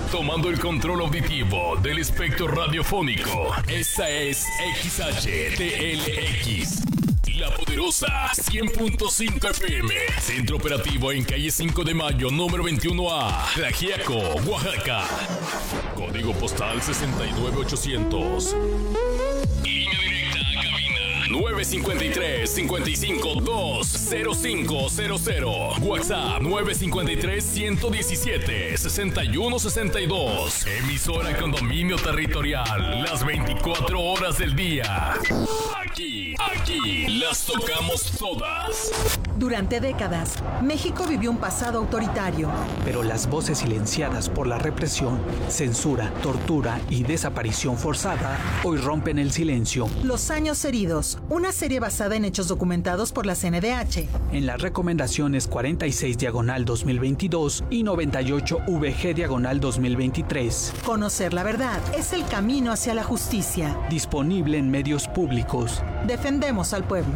tomando el control auditivo del espectro radiofónico. Esta es XHTLX. La Poderosa 100.5 FM. Centro operativo en calle 5 de Mayo, número 21A. Tlaxiaco, Oaxaca. Código postal 69800. Línea directa a cabina 953-55-20500. WhatsApp 953-117-6162. Emisora con dominio territorial las 24 horas del día. Aquí las tocamos todas. Durante décadas, México vivió un pasado autoritario. Pero las voces silenciadas por la represión, censura, tortura y desaparición forzada hoy rompen el silencio. Los años heridos, una serie basada en hechos documentados por la CNDH. En las recomendaciones 46/2022 y 98-VG/2023. Conocer la verdad es el camino hacia la justicia. Disponible en medios públicos. Defendemos al pueblo.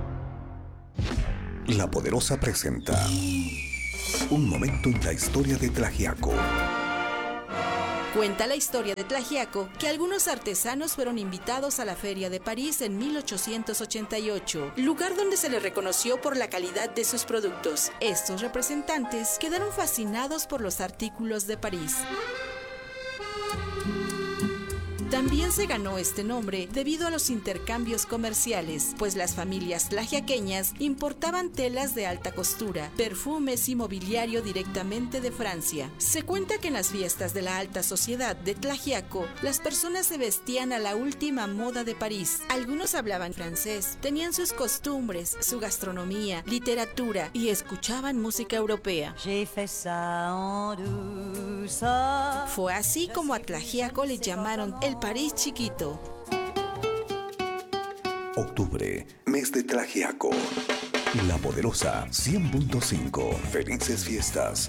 La Poderosa presenta un momento en la historia de Tlaxiaco. Cuenta la historia de Tlaxiaco que algunos artesanos fueron invitados a la Feria de París en 1888, lugar donde se les reconoció por la calidad de sus productos. Estos representantes quedaron fascinados por los artículos de París. También se ganó este nombre debido a los intercambios comerciales, pues las familias tlaxiaqueñas importaban telas de alta costura, perfumes y mobiliario directamente de Francia. Se cuenta que en las fiestas de la alta sociedad de Tlaxiaco, las personas se vestían a la última moda de París. Algunos hablaban francés, tenían sus costumbres, su gastronomía, literatura y escuchaban música europea. Fue así como a Tlaxiaco le llamaron el París chiquito. Octubre, mes de Tlaxiaco. La Poderosa 100.5. Felices fiestas.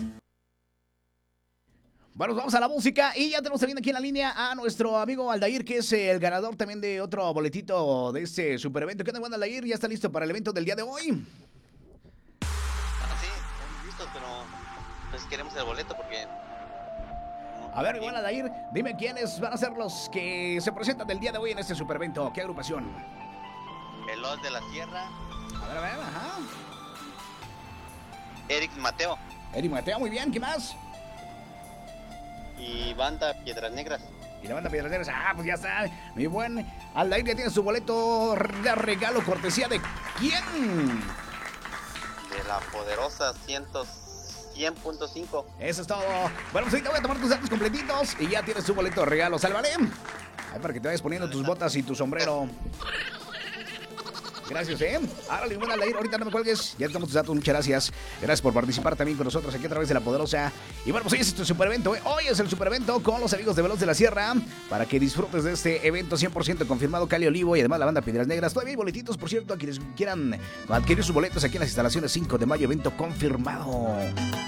Bueno, vamos a la música y ya tenemos también aquí en la línea a nuestro amigo Aldair, que es el ganador también de otro boletito de este super evento. ¿Qué onda, buen Aldair? ¿Ya está listo para el evento del día de hoy? Bueno, sí, estamos listos, pero pues queremos el boleto porque... A ver, igual Aldair, dime quiénes van a ser los que se presentan del día de hoy en este super evento. ¿Qué agrupación? Veloz de la Sierra. A ver, ajá. Eric Mateo. Eric Mateo, muy bien, ¿qué más? Y banda Piedras Negras. Y la banda Piedras Negras, pues ya está. Mi buen Aldair ya tiene su boleto de regalo, cortesía de ¿quién? De la Poderosa 100.5. Eso es todo. Bueno, pues ahorita voy a tomar tus datos completitos y ya tienes tu boleto de regalo, ¿sale, vale? Ahí para que te vayas poniendo tus botas y tu sombrero. Gracias, Ahora le voy a leer, ahorita no me cuelgues. Ya tenemos tus datos, muchas gracias. Gracias por participar también con nosotros aquí a través de La Poderosa. Y bueno, pues hoy es este super evento, Hoy es el super evento con los amigos de Veloz de la Sierra. Para que disfrutes de este evento 100% confirmado, Cali Olivo y además la banda Piedras Negras. Todavía hay boletitos, por cierto, a quienes quieran adquirir sus boletos aquí en las instalaciones 5 de mayo, evento confirmado.